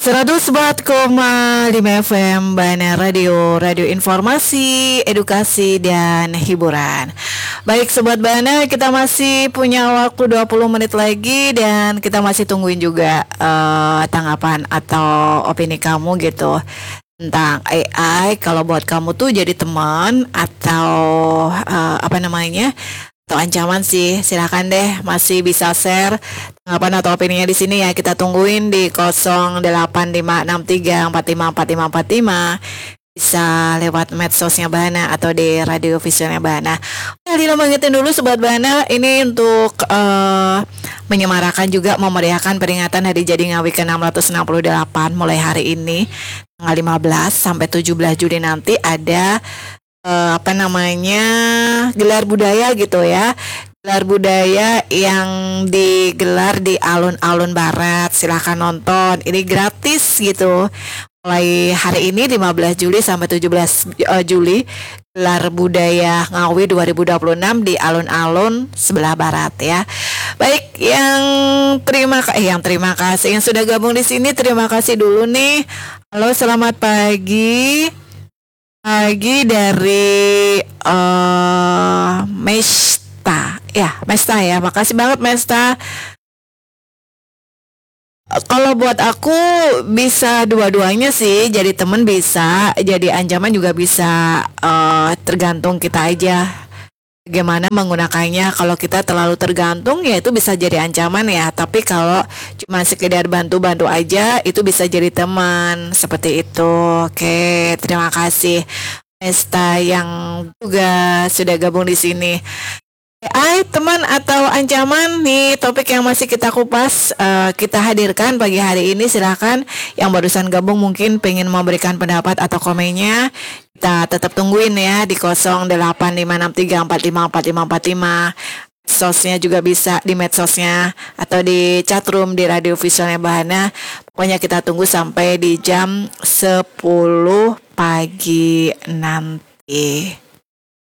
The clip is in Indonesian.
104,5 FM Bana Radio, radio informasi, edukasi, dan hiburan. Baik Sobat Bana, kita masih punya waktu 20 menit lagi dan kita masih tungguin juga tanggapan atau opini kamu gitu tentang AI. Kalau buat kamu tuh jadi teman atau atau ancaman sih, silakan deh masih bisa share tanggapan atau opininya di sini ya. Kita tungguin di 085634545455. Bisa lewat medsosnya Bana atau di radio visualnya Bana. Dilanjutin dulu Sobat Bana, ini untuk menyemarakan juga memeriahkan peringatan Hari Jadi Ngawi ke-668 mulai hari ini tanggal 15 sampai 17 Juli nanti ada gelar budaya gitu ya. Gelar budaya yang digelar di alun-alun barat. Silahkan nonton, ini gratis gitu. Mulai hari ini 15 Juli sampai 17 Juli, gelar budaya Ngawi 2026 di alun-alun sebelah barat ya. Baik, yang terima kasih yang sudah gabung di sini, terima kasih dulu nih. Halo, selamat pagi. Pagi dari Mesta ya, makasih banget Mesta. Kalau buat aku bisa dua-duanya sih, jadi temen bisa, jadi ancaman juga bisa, tergantung kita aja bagaimana menggunakannya. Kalau kita terlalu tergantung ya itu bisa jadi ancaman ya, tapi kalau cuma sekedar bantu-bantu aja itu bisa jadi teman, seperti itu. Oke, terima kasih Mesta yang juga sudah gabung di sini. Teman atau ancaman nih topik yang masih kita kupas, kita hadirkan pagi hari ini. Silakan yang barusan gabung mungkin pengen memberikan pendapat atau komennya, kita tetap tungguin ya di 085634545545. Sosnya juga bisa di medsosnya atau di chatroom di radio visualnya Bahana. Pokoknya kita tunggu sampai di jam 10 pagi nanti.